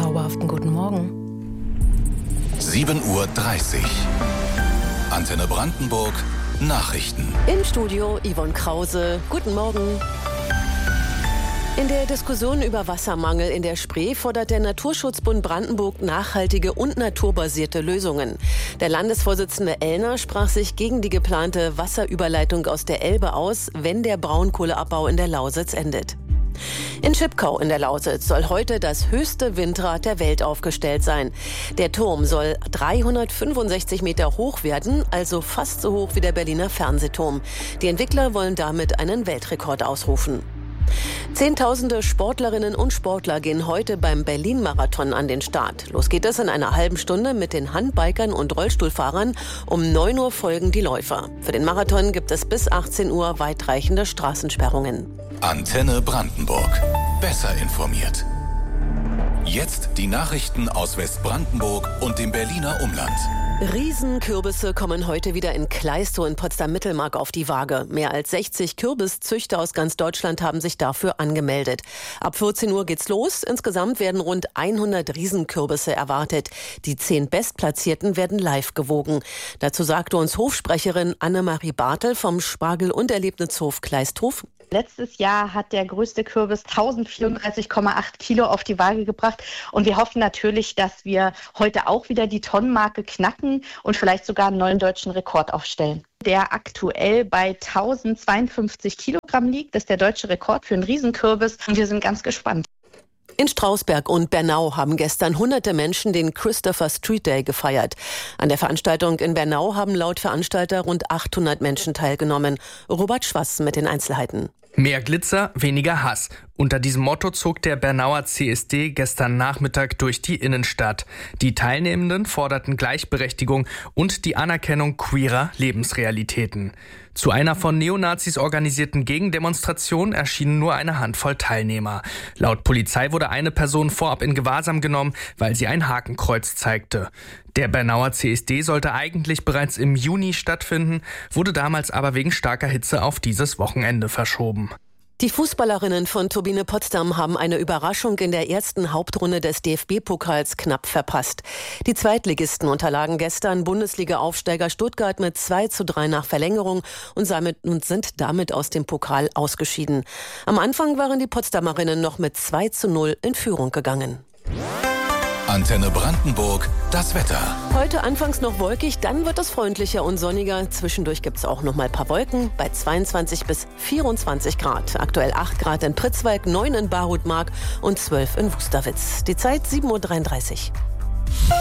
zauberhaften guten Morgen. 7:30 Uhr. Antenne Brandenburg, Nachrichten. Im Studio Yvonne Krause. Guten Morgen. In der Diskussion über Wassermangel in der Spree fordert der Naturschutzbund Brandenburg nachhaltige und naturbasierte Lösungen. Der Landesvorsitzende Ellner sprach sich gegen die geplante Wasserüberleitung aus der Elbe aus, wenn der Braunkohleabbau in der Lausitz endet. In Schipkau in der Lausitz soll heute das höchste Windrad der Welt aufgestellt sein. Der Turm soll 365 Meter hoch werden, also fast so hoch wie der Berliner Fernsehturm. Die Entwickler wollen damit einen Weltrekord ausrufen. Zehntausende Sportlerinnen und Sportler gehen heute beim Berlin-Marathon an den Start. Los geht es in einer halben Stunde mit den Handbikern und Rollstuhlfahrern. Um 9 Uhr folgen die Läufer. Für den Marathon gibt es bis 18 Uhr weitreichende Straßensperrungen. Antenne Brandenburg. Besser informiert. Jetzt die Nachrichten aus Westbrandenburg und dem Berliner Umland. Riesenkürbisse kommen heute wieder in Kleistow in Potsdam-Mittelmark auf die Waage. Mehr als 60 Kürbiszüchter aus ganz Deutschland haben sich dafür angemeldet. Ab 14 Uhr geht's los. Insgesamt werden rund 100 Riesenkürbisse erwartet. Die 10 Bestplatzierten werden live gewogen. Dazu sagte uns Hofsprecherin Annemarie Bartel vom Spargel- und Erlebnishof Kleistow. Letztes Jahr hat der größte Kürbis 1034,8 Kilo auf die Waage gebracht. Und wir hoffen natürlich, dass wir heute auch wieder die Tonnenmarke knacken und vielleicht sogar einen neuen deutschen Rekord aufstellen. Der aktuell bei 1052 Kilogramm liegt. Das ist der deutsche Rekord für einen Riesenkürbis. Und wir sind ganz gespannt. In Strausberg und Bernau haben gestern hunderte Menschen den Christopher Street Day gefeiert. An der Veranstaltung in Bernau haben laut Veranstalter rund 800 Menschen teilgenommen. Robert Schwass mit den Einzelheiten. Mehr Glitzer, weniger Hass. Unter diesem Motto zog der Bernauer CSD gestern Nachmittag durch die Innenstadt. Die Teilnehmenden forderten Gleichberechtigung und die Anerkennung queerer Lebensrealitäten. Zu einer von Neonazis organisierten Gegendemonstration erschienen nur eine Handvoll Teilnehmer. Laut Polizei wurde eine Person vorab in Gewahrsam genommen, weil sie ein Hakenkreuz zeigte. Der Bernauer CSD sollte eigentlich bereits im Juni stattfinden, wurde damals aber wegen starker Hitze auf dieses Wochenende verschoben. Die Fußballerinnen von Turbine Potsdam haben eine Überraschung in der ersten Hauptrunde des DFB-Pokals knapp verpasst. Die Zweitligisten unterlagen gestern Bundesliga-Aufsteiger Stuttgart mit 2:3 nach Verlängerung und sind damit aus dem Pokal ausgeschieden. Am Anfang waren die Potsdamerinnen noch mit 2:0 in Führung gegangen. Antenne Brandenburg, das Wetter. Heute anfangs noch wolkig, dann wird es freundlicher und sonniger. Zwischendurch gibt es auch noch mal ein paar Wolken bei 22 bis 24 Grad. Aktuell 8 Grad in Pritzwalk, 9 in Barhutmark und 12 in Wusterwitz. Die Zeit 7:33 Uhr.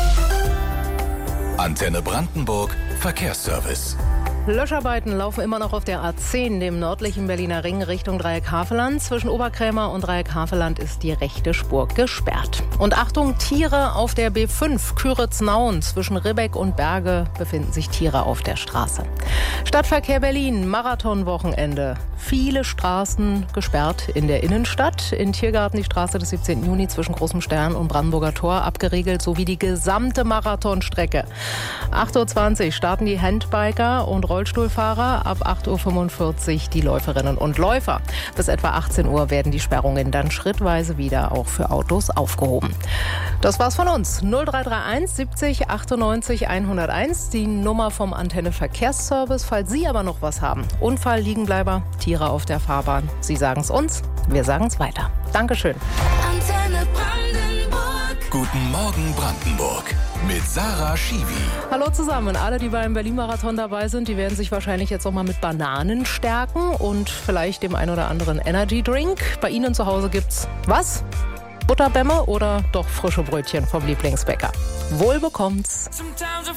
Antenne Brandenburg, Verkehrsservice. Löscharbeiten laufen immer noch auf der A10, dem nördlichen Berliner Ring, Richtung Dreieck-Havelland. Zwischen Oberkrämer und Dreieck-Havelland ist die rechte Spur gesperrt. Und Achtung, Tiere auf der B5, Küritz-Nauen. Zwischen Ribbeck und Berge befinden sich Tiere auf der Straße. Stadtverkehr Berlin, Marathonwochenende. Viele Straßen gesperrt in der Innenstadt. In Tiergarten die Straße des 17. Juni zwischen Großem Stern und Brandenburger Tor abgeriegelt, sowie die gesamte Marathonstrecke. 8:20 Uhr starten die Handbiker und Rollstuhlfahrer, ab 8:45 Uhr die Läuferinnen und Läufer. Bis etwa 18 Uhr werden die Sperrungen dann schrittweise wieder auch für Autos aufgehoben. Das war's von uns. 0331 70 98 101, die Nummer vom Antenne Verkehrsservice. Falls Sie aber noch was haben, Unfall, Liegenbleiber, Tiere auf der Fahrbahn, Sie sagen es uns, wir sagen es weiter. Dankeschön. Antenne Brandenburg. Guten Morgen Brandenburg. Mit Sarah Schiwi. Hallo zusammen. Alle, die beim Berlin-Marathon dabei sind, die werden sich wahrscheinlich jetzt noch mal mit Bananen stärken und vielleicht dem ein oder anderen Energy-Drink. Bei Ihnen zu Hause gibt's was? Butterbämme oder doch frische Brötchen vom Lieblingsbäcker? Wohl bekommt's.